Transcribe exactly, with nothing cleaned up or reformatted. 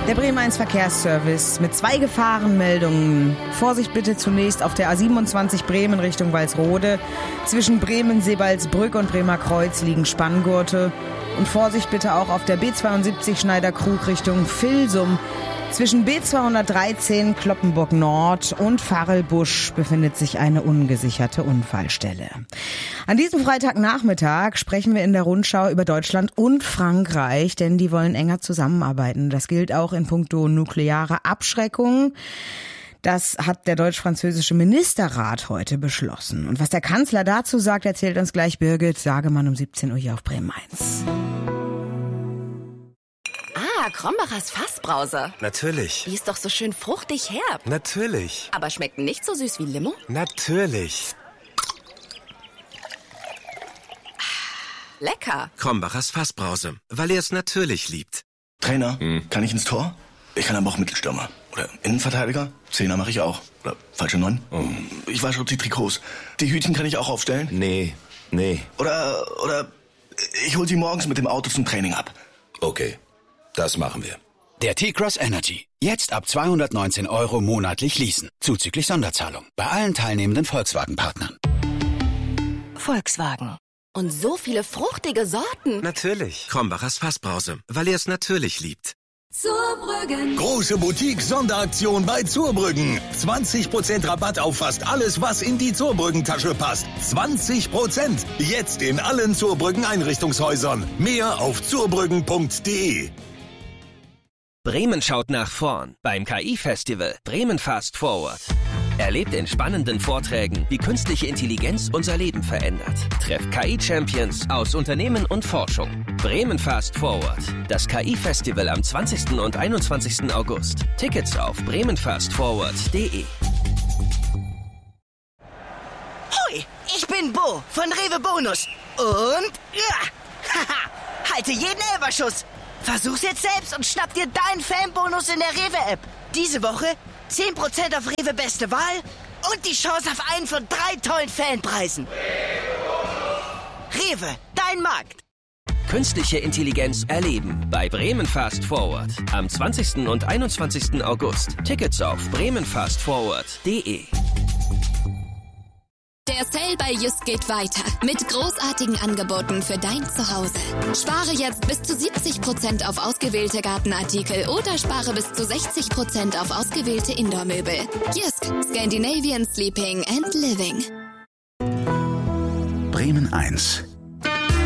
Der Bremen eins Verkehrsservice mit zwei Gefahrenmeldungen. Vorsicht bitte zunächst auf der A siebenundzwanzig Bremen Richtung Walsrode. Zwischen Bremen-Sebalsbrück und Bremer Kreuz liegen Spanngurte. Und Vorsicht bitte auch auf der B zweiundsiebzig Schneiderkrug Richtung Vilsum. Zwischen B zweihundertdreizehn Kloppenburg Nord und Farrelbusch befindet sich eine ungesicherte Unfallstelle. An diesem Freitagnachmittag sprechen wir in der Rundschau über Deutschland und Frankreich, denn die wollen enger zusammenarbeiten. Das gilt auch in puncto nukleare Abschreckung. Das hat der deutsch-französische Ministerrat heute beschlossen. Und was der Kanzler dazu sagt, erzählt uns gleich Birgit Sagemann um siebzehn Uhr hier auf Bremen eins. Ah, Krombachers Fassbrause. Natürlich. Die ist doch so schön fruchtig herb. Natürlich. Aber schmeckt nicht so süß wie Limo? Natürlich. Lecker. Krombachers Fassbrause, weil er es natürlich liebt. Trainer, hm. kann ich ins Tor? Ich kann aber auch Mittelstürmer. Oder Innenverteidiger? Zehner mache ich auch. Oder falsche Neun? Oh. Ich wasche die Trikots. Die Hütchen kann ich auch aufstellen? Nee, nee. Oder, oder ich hol sie morgens mit dem Auto zum Training ab. Okay, das machen wir. Der T-Cross Energy. Jetzt ab zweihundertneunzehn Euro monatlich leasen. Zuzüglich Sonderzahlung. Bei allen teilnehmenden Volkswagen-Partnern. Volkswagen. Und so viele fruchtige Sorten. Natürlich. Krombachers Fassbrause, weil er es natürlich liebt. Zurbrüggen. Große Boutique-Sonderaktion bei Zurbrüggen. zwanzig Prozent Rabatt auf fast alles, was in die Zurbrüggen-Tasche passt. zwanzig Prozent. Jetzt in allen Zurbrüggen-Einrichtungshäusern. Mehr auf zurbrüggen punkt de. Bremen schaut nach vorn beim K I-Festival Bremen Fast Forward. Erlebt in spannenden Vorträgen, wie künstliche Intelligenz unser Leben verändert. Trefft K I-Champions aus Unternehmen und Forschung. Bremen Fast Forward. Das K I-Festival am zwanzigsten und einundzwanzigsten August. Tickets auf bremen fast forward punkt de. Hoi, ich bin Bo von Rewe Bonus. Und ja, haha, halte jeden Elferschuss. Versuch's jetzt selbst und schnapp dir deinen Fanbonus in der Rewe-App. Diese Woche zehn Prozent auf Rewe Beste Wahl und die Chance auf einen von drei tollen Fanpreisen. Rewe, dein Markt. Künstliche Intelligenz erleben bei Bremen Fast Forward. Am zwanzigsten und einundzwanzigsten August. Tickets auf bremen fast forward punkt de. Der Sale bei Just geht weiter mit großartigen Angeboten für dein Zuhause. Spare jetzt bis zu siebzig Prozent auf ausgewählte Gartenartikel oder spare bis zu sechzig Prozent auf ausgewählte Indoor-Möbel. Just, Scandinavian Sleeping and Living. Bremen eins.